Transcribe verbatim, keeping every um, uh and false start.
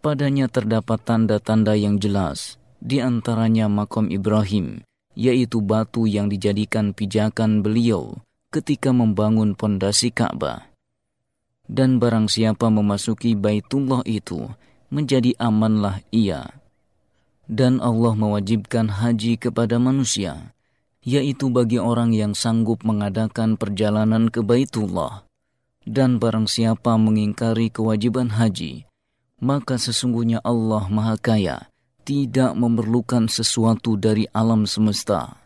Padanya terdapat tanda-tanda yang jelas, di antaranya makom Ibrahim, yaitu batu yang dijadikan pijakan beliau ketika membangun pondasi Ka'bah. Dan barang siapa memasuki Baitullah itu, menjadi amanlah ia. Dan Allah mewajibkan haji kepada manusia, yaitu bagi orang yang sanggup mengadakan perjalanan ke Baitullah. Dan barang siapa mengingkari kewajiban haji, maka sesungguhnya Allah Maha Kaya tidak memerlukan sesuatu dari alam semesta.